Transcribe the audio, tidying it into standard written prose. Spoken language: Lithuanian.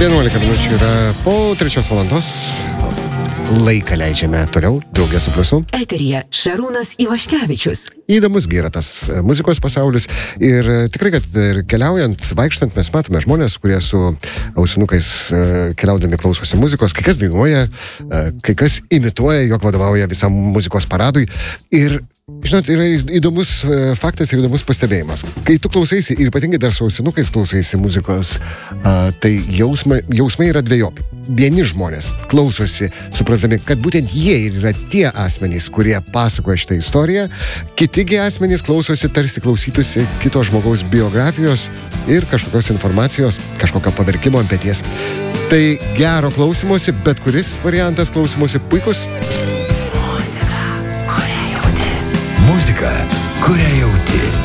11 minučių yra po 3 valandos. Laiką leidžiame toliau, draugė su Pliusu. Eteryje Šarūnas Ivaškevičius. Įdomus gi yra tas muzikos pasaulis ir tikrai, kad keliaujant, vaikštant, mes matome žmonės, kurie su ausinukais keliaudami klausosi muzikos, kai kas dainuoja, kai kas imituoja, jog vadovauja visam muzikos paradui. Ir žinot, yra įdomus faktas ir įdomus pastebėjimas. Kai tu klausaisi ir ypatingai dar su ausinukais klausaisi muzikos, tai jausmai yra dvejopi. Vieni žmonės klausosi, suprasdami, kad būtent jie yra tie asmenys, kurie pasakoja šitą istoriją, kitigi asmenys klausosi tarsi klausytųsi kito žmogaus biografijos ir kažkokios informacijos, kažkokio paverkimo ant peties. Tai gero klausymosi, bet kuris variantas klausymosi puikus. Muzika, kurią jauti.